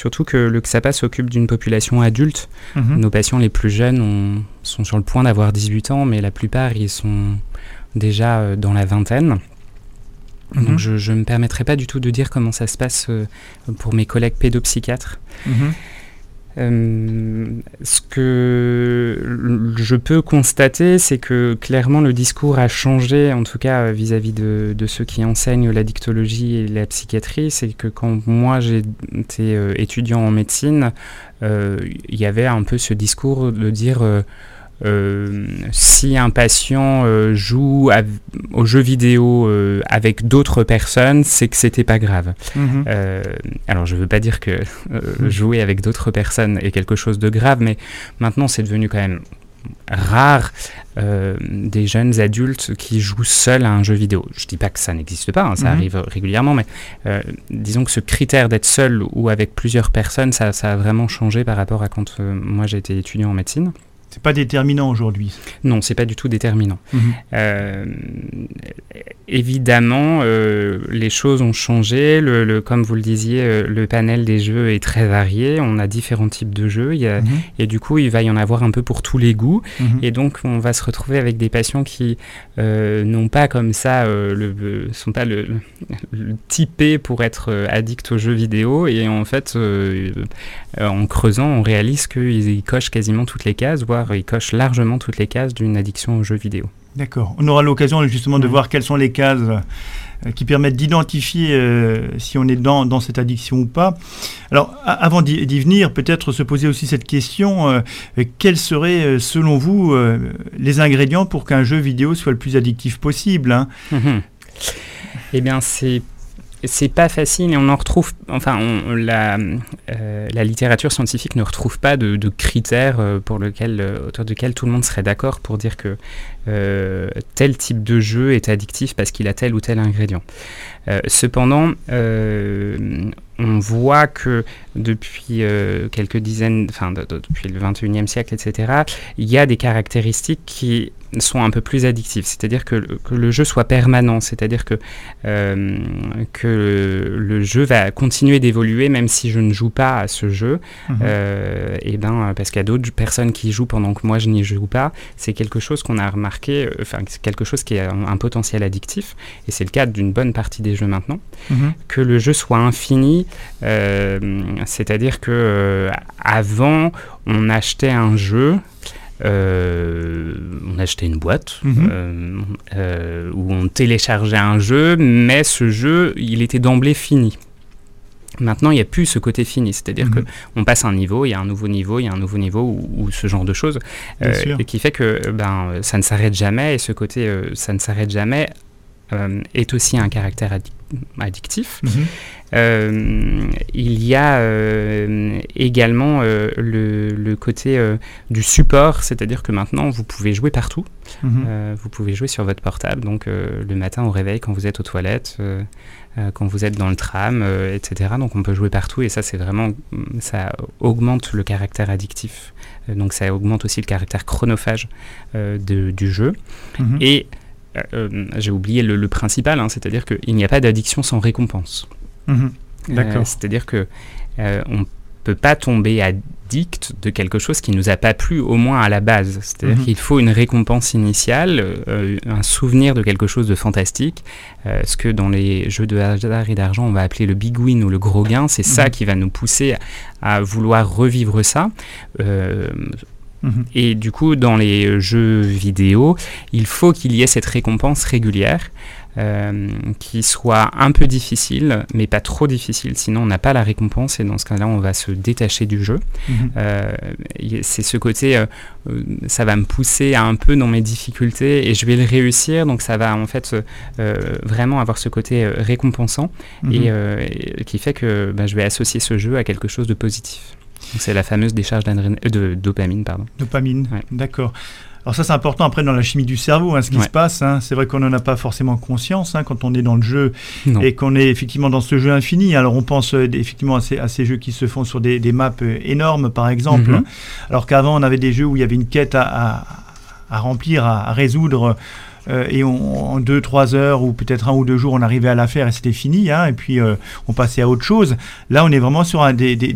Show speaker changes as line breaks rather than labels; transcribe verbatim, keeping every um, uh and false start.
surtout que le Xapa s'occupe d'une population adulte. Mmh. Nos patients les plus jeunes ont, sont sur le point d'avoir dix-huit ans, mais la plupart, ils sont déjà euh, dans la vingtaine. Mmh. Donc je ne me permettrai pas du tout de dire comment ça se passe euh, pour mes collègues pédopsychiatres. Mmh. Euh, ce que je peux constater, c'est que clairement le discours a changé, en tout cas vis-à-vis de, de ceux qui enseignent la dictologie et la psychiatrie. C'est que quand moi j'ai été euh, étudiant en médecine, euh, il y avait un peu ce discours de dire euh, Euh, si un patient euh, joue av- aux jeux vidéo euh, avec d'autres personnes, c'est que c'était pas grave. Mmh. Euh, alors je veux pas dire que euh, mmh. jouer avec d'autres personnes est quelque chose de grave, mais maintenant c'est devenu quand même rare euh, des jeunes adultes qui jouent seuls à un jeu vidéo. Je dis pas que ça n'existe pas, hein, ça mmh. arrive régulièrement, mais euh, disons que ce critère d'être seul ou avec plusieurs personnes, ça, ça a vraiment changé par rapport à quand euh, moi j'ai été étudiant en médecine.
C'est pas déterminant aujourd'hui.
Non, c'est pas du tout déterminant. Mmh. Euh, évidemment, euh, les choses ont changé. Le, le, comme vous le disiez, euh, le panel des jeux est très varié. On a différents types de jeux. Il y a, mmh. Et du coup, il va y en avoir un peu pour tous les goûts. Mmh. Et donc, on va se retrouver avec des patients qui euh, n'ont pas comme ça, euh, le, le, sont pas le, le, le typés pour être euh, addicts aux jeux vidéo. Et en fait, euh, euh, en creusant, on réalise qu'ils ils cochent quasiment toutes les cases, voire ils cochent largement toutes les cases d'une addiction aux jeux vidéo.
D'accord. On aura l'occasion justement de mmh. voir quelles sont les cases euh, qui permettent d'identifier euh, si on est dans, dans cette addiction ou pas. Alors, a- avant d'y, d'y venir, peut-être se poser aussi cette question, euh, quels seraient, selon vous, euh, les ingrédients pour qu'un jeu vidéo soit le plus addictif possible, hein ?
Mmh. Eh bien, c'est c'est pas facile et on en retrouve, enfin, on, la, euh, la littérature scientifique ne retrouve pas de, de critères euh, pour lequel, euh, autour desquels tout le monde serait d'accord pour dire que euh, tel type de jeu est addictif parce qu'il a tel ou tel ingrédient. Euh, cependant, euh, on voit que depuis euh, quelques dizaines, enfin de, de, depuis le vingt et unième siècle, et cetera, il y a des caractéristiques qui sont un peu plus addictives, c'est-à-dire que, que le jeu soit permanent, c'est-à-dire que, euh, que le jeu va continuer d'évoluer même si je ne joue pas à ce jeu, mmh. euh, et ben, parce qu'il y a d'autres personnes qui jouent pendant que moi je n'y joue pas, c'est quelque chose qu'on a remarqué, enfin c'est quelque chose qui a un, un potentiel addictif, et c'est le cas d'une bonne partie des jeux maintenant, mmh. que le jeu soit infini, euh, c'est-à-dire que euh, avant on achetait un jeu, Euh, on achetait une boîte mmh. euh, euh, où on téléchargeait un jeu, mais ce jeu, il était d'emblée fini. Maintenant, il n'y a plus ce côté fini, c'est-à-dire mmh. qu'on passe un niveau, il y a un nouveau niveau, il y a un nouveau niveau, ou, ou ce genre de choses, euh, et qui fait que ben, ça ne s'arrête jamais, et ce côté euh, ça ne s'arrête jamais euh, est aussi un caractère addic- addictif. Mmh. Euh, il y a euh, également euh, le, le côté euh, du support, c'est-à-dire que maintenant vous pouvez jouer partout, mmh. euh, vous pouvez jouer sur votre portable, donc euh, le matin au réveil, quand vous êtes aux toilettes, euh, euh, quand vous êtes dans le tram, euh, et cetera. Donc on peut jouer partout, et ça c'est vraiment, ça augmente le caractère addictif, euh, donc ça augmente aussi le caractère chronophage euh, de, du jeu, mmh. et euh, j'ai oublié le, le principal, hein, c'est-à-dire qu'il n'y a pas d'addiction sans récompense. Mmh. D'accord. Euh, c'est-à-dire que euh, on peut pas tomber addict de quelque chose qui nous a pas plu, au moins à la base. C'est-à-dire mmh. qu'il faut une récompense initiale, euh, un souvenir de quelque chose de fantastique. Euh, ce que dans les jeux de hasard et d'argent on va appeler le big win ou le gros gain, c'est mmh. ça qui va nous pousser à, à vouloir revivre ça. Euh, Mmh. Et du coup, dans les jeux vidéo, il faut qu'il y ait cette récompense régulière euh, qui soit un peu difficile, mais pas trop difficile, sinon on n'a pas la récompense, et dans ce cas-là, on va se détacher du jeu. Mmh. Euh, c'est ce côté, euh, ça va me pousser un peu dans mes difficultés, et je vais le réussir, donc ça va en fait euh, vraiment avoir ce côté euh, récompensant, mmh. et, euh, et qui fait que bah, je vais associer ce jeu à quelque chose de positif. Donc c'est la fameuse décharge de dopamine. Pardon.
Dopamine, ouais. D'accord. Alors ça, c'est important après dans la chimie du cerveau, hein, ce qui ouais. se passe. Hein. C'est vrai qu'on n'en a pas forcément conscience hein, quand on est dans le jeu non. et qu'on est effectivement dans ce jeu infini. Alors on pense euh, effectivement à ces, à ces jeux qui se font sur des, des maps euh, énormes, par exemple. Mm-hmm. Alors qu'avant, on avait des jeux où il y avait une quête à, à, à remplir, à, à résoudre. Euh, et on, en deux, trois heures ou peut-être un ou deux jours, on arrivait à la faire et c'était fini. Hein, et puis euh, on passait à autre chose. Là, on est vraiment sur un des, des